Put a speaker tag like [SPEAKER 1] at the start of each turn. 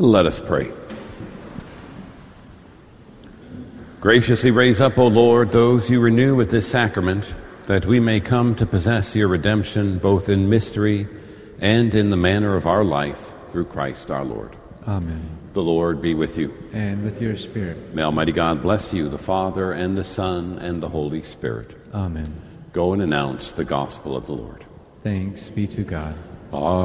[SPEAKER 1] Let us pray. Graciously raise up, O Lord, those you renew with this sacrament, that we may come to possess your redemption both in mystery and in the manner of our life, through Christ our Lord.
[SPEAKER 2] Amen.
[SPEAKER 1] The Lord be with you.
[SPEAKER 2] And with your spirit.
[SPEAKER 1] May Almighty God bless you, the Father, and the Son, and the Holy Spirit.
[SPEAKER 2] Amen.
[SPEAKER 1] Go and announce the gospel of the Lord.
[SPEAKER 2] Thanks be to God.